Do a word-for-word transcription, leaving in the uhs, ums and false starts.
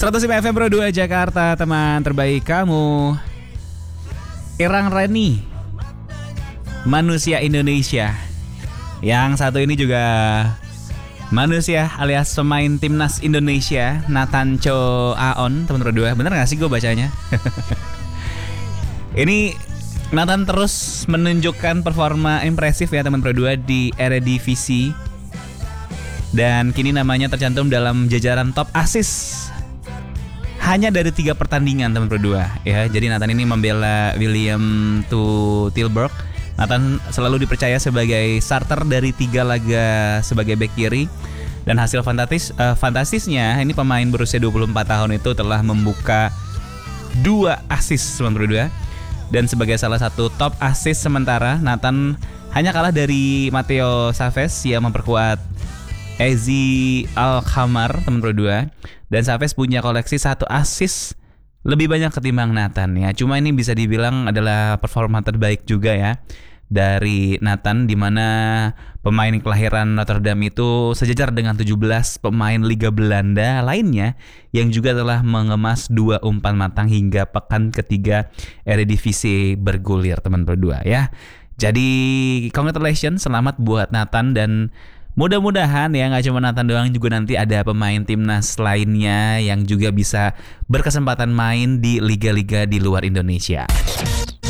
seratus lima F M Pro dua Jakarta, teman terbaik kamu. Irang Reni, manusia Indonesia. Yang satu ini juga manusia alias pemain timnas Indonesia, Nathan Cho Aon, teman Pro dua. Bener gak sih gue bacanya? Ini Nathan terus menunjukkan performa impresif ya teman Pro dua di Eredivisie. Dan kini namanya tercantum dalam jajaran top assist hanya dari tiga pertandingan teman Pro dua ya. Jadi Nathan ini membela William to Tilburg. Nathan selalu dipercaya sebagai starter dari tiga laga sebagai bek kiri. Dan hasil fantastis uh, fantastisnya ini pemain berusia dua puluh empat tahun itu telah membuka dua assist teman Pro dua. Dan sebagai salah satu top assist sementara, Nathan hanya kalah dari Matteo Salvez yang memperkuat Ezi Alkhamar teman Pro dua. Dan Salvez punya koleksi satu assist lebih banyak ketimbang Nathan ya. Cuma ini bisa dibilang adalah performa terbaik juga ya dari Nathan, di mana pemain kelahiran Rotterdam itu sejajar dengan tujuh belas pemain Liga Belanda lainnya yang juga telah mengemas dua umpan matang hingga pekan ketiga Eredivisie bergulir teman Pro dua ya. Jadi congratulations, selamat buat Nathan, dan mudah-mudahan ya gak cuma Nathan doang, juga nanti ada pemain timnas lainnya yang juga bisa berkesempatan main di liga-liga di luar Indonesia.